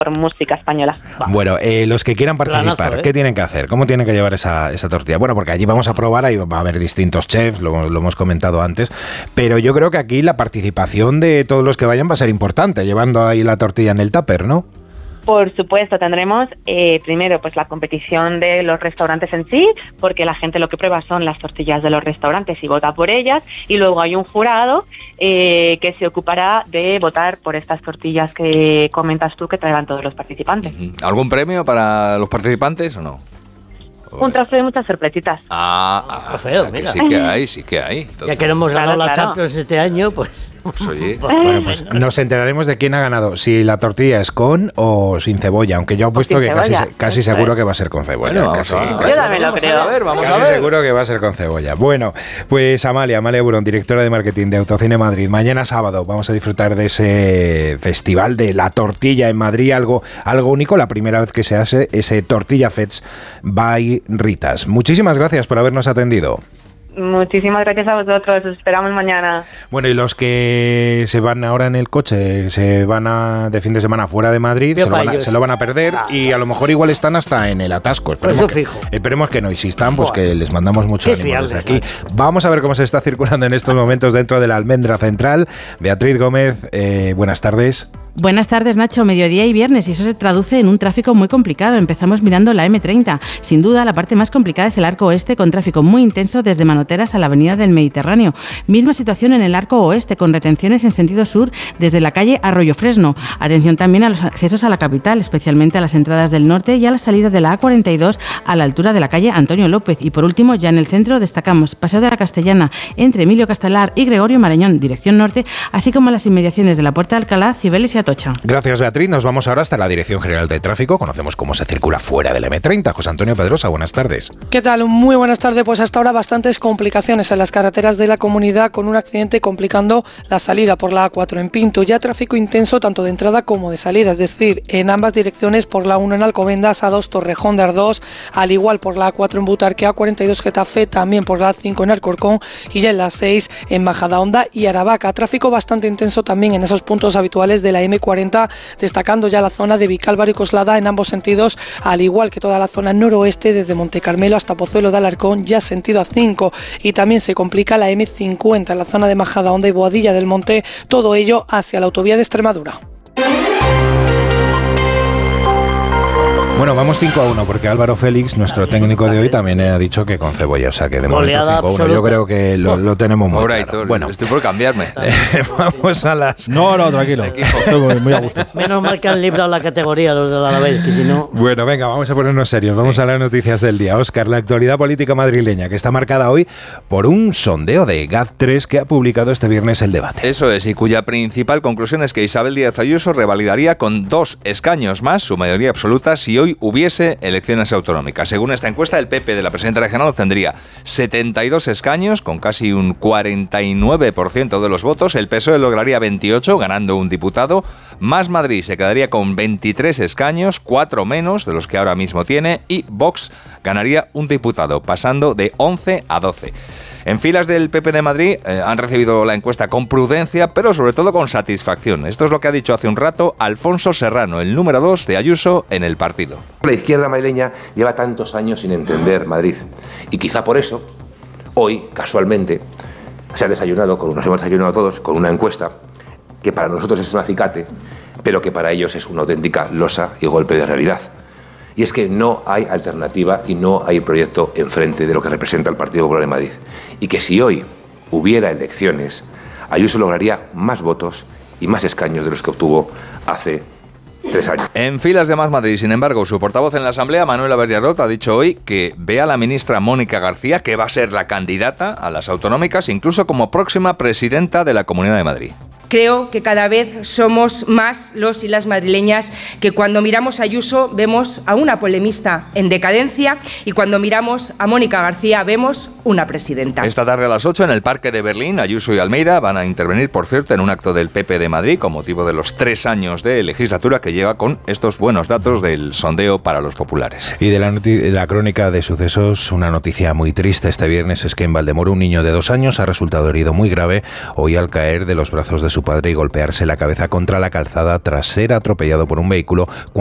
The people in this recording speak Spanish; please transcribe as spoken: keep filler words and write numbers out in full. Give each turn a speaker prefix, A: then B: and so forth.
A: música española.
B: Bueno, eh, los que quieran participar, Planazo, ¿eh? ¿Qué tienen que hacer? ¿Cómo tienen que llevar esa, esa tortilla? Bueno, porque allí vamos a probar, ahí va a haber distintos chefs, lo, lo hemos comentado antes, pero yo creo que aquí la participación de todos los que vayan va a ser importante, llevando ahí la tortilla en el tupper, ¿no?
A: Por supuesto, tendremos eh, primero pues la competición de los restaurantes en sí, porque la gente lo que prueba son las tortillas de los restaurantes y vota por ellas, y luego hay un jurado eh, que se ocupará de votar por estas tortillas que comentas tú que traigan todos los participantes.
C: ¿Algún premio para los participantes o no?
A: Un trofeo y muchas sorpresitas.
C: Ah, ah trofeo, o sea, mira. Que sí que hay, sí que hay. Entonces,
D: ya que no hemos ganado
A: claro,
D: la
A: claro.
D: Champions este año, pues...
C: Pues oye.
B: Bueno, pues nos enteraremos de quién ha ganado, si la tortilla es con o sin cebolla, aunque yo apuesto que casi, casi seguro que va a ser con cebolla.
C: Bueno,
B: casi,
C: vamos a,
B: casi,
A: yo también lo creo.
C: A ver, vamos
B: casi
C: a ver.
B: seguro que va a ser con cebolla. Bueno, pues Amalia, Amalia Burón, directora de marketing de Autocine Madrid. Mañana sábado vamos a disfrutar de ese festival de la tortilla en Madrid, algo, algo único, la primera vez que se hace ese Tortilla Fest by Ritas. Muchísimas gracias por habernos atendido.
A: Muchísimas gracias a vosotros, os esperamos mañana.
B: Bueno, y los que se van ahora en el coche, se van a, de fin de semana fuera de Madrid, se lo, van a, se lo van a perder y a lo mejor igual están hasta en el atasco. Esperemos,
D: pues
B: que,
D: fijo.
B: esperemos que no, y si están, pues bueno, que les mandamos mucho ánimo desde aquí.
D: Macho.
B: Vamos a ver cómo se está circulando en estos momentos dentro de la Almendra Central. Beatriz Gómez, eh, buenas tardes.
E: Buenas tardes, Nacho. Mediodía y viernes, y eso se traduce en un tráfico muy complicado. Empezamos mirando la eme treinta. Sin duda, la parte más complicada es el arco oeste, con tráfico muy intenso desde Manoteras a la avenida del Mediterráneo. Misma situación en el arco oeste, con retenciones en sentido sur desde la calle Arroyo Fresno. Atención también a los accesos a la capital, especialmente a las entradas del norte y a la salida de la A cuarenta y dos a la altura de la calle Antonio López. Y por último, ya en el centro destacamos Paseo de la Castellana entre Emilio Castelar y Gregorio Marañón, dirección norte, así como las inmediaciones de la Puerta de Alcalá, Cibeles y Atocha.
B: Gracias, Beatriz. Nos vamos ahora hasta la Dirección General de Tráfico. Conocemos cómo se circula fuera de la eme treinta. José Antonio Pedrosa, buenas tardes.
F: ¿Qué tal? Muy buenas tardes. Pues hasta ahora bastantes complicaciones en las carreteras de la comunidad, con un accidente complicando la salida por la A cuatro en Pinto. Ya tráfico intenso tanto de entrada como de salida, es decir, en ambas direcciones, por la uno en Alcobendas, A dos Torrejón de Ardós, al igual por la A cuatro en Butarque, A cuarenta y dos Getafe, también por la A cinco en Alcorcón y ya en la seis en Majadahonda y Aravaca. Tráfico bastante intenso también en esos puntos habituales de la eme cuarenta, destacando ya la zona de Vicálvaro y Coslada en ambos sentidos, al igual que toda la zona noroeste desde Montecarmelo hasta Pozuelo de Alarcón, ya sentido A cinco, y también se complica la eme cincuenta en la zona de Majadahonda y Boadilla del Monte, todo ello hacia la autovía de Extremadura.
B: Bueno, vamos cinco a uno porque Álvaro Félix, nuestro técnico de hoy, también ha dicho que con cebolla, o sea que de momento cinco a uno. Yo creo que lo, lo tenemos muy
C: Ahora
B: claro.
C: Todo,
B: bueno,
C: estoy por cambiarme.
B: Eh, vamos a las...
G: No, no, tranquilo. Estoy muy, muy a gusto.
D: Menos mal que han librado la categoría los del Alavés, que si no...
B: Bueno, venga, vamos a ponernos serios. Vamos sí. a las noticias del día. Óscar, la actualidad política madrileña, que está marcada hoy por un sondeo de G A D tres que ha publicado este viernes El Debate.
C: Eso es, y cuya principal conclusión es que Isabel Díaz Ayuso revalidaría con dos escaños más su mayoría absoluta si hoy hubiese elecciones autonómicas. Según esta encuesta, el P P de la presidenta regional obtendría setenta y dos escaños, con casi un cuarenta y nueve por ciento de los votos. El P S O E lograría veintiocho, ganando un diputado. Más Madrid se quedaría con veintitrés escaños, cuatro menos de los que ahora mismo tiene. Y Vox ganaría un diputado, pasando de once a doce. En filas del P P de Madrid eh, han recibido la encuesta con prudencia, pero sobre todo con satisfacción. Esto es lo que ha dicho hace un rato Alfonso Serrano, el número dos de Ayuso en el partido.
H: La izquierda madrileña lleva tantos años sin entender Madrid y quizá por eso hoy, casualmente, se ha desayunado, con, nos hemos desayunado todos con una encuesta que para nosotros es un acicate, pero que para ellos es una auténtica losa y golpe de realidad. Y es que no hay alternativa y no hay proyecto enfrente de lo que representa el Partido Popular de Madrid. Y que si hoy hubiera elecciones, Ayuso lograría más votos y más escaños de los que obtuvo hace tres años.
C: En filas de Más Madrid, sin embargo, su portavoz en la Asamblea, Manuela Berriarot, ha dicho hoy que ve a la ministra Mónica García, que va a ser la candidata a las autonómicas, incluso como próxima presidenta de la Comunidad de Madrid.
I: Creo que cada vez somos más los y las madrileñas que cuando miramos a Ayuso vemos a una polemista en decadencia y cuando miramos a Mónica García vemos una presidenta.
C: Esta tarde a las ocho en el Parque de Berlín, Ayuso y Almeida van a intervenir, por cierto, en un acto del P P de Madrid con motivo de los tres años de legislatura que llega con estos buenos datos del sondeo para los populares.
B: Y de la, noti- de la crónica de sucesos, una noticia muy triste este viernes es que en Valdemoro un niño de dos años ha resultado herido muy grave hoy al caer de los brazos de su su padre y golpearse la cabeza contra la calzada tras ser atropellado por un vehículo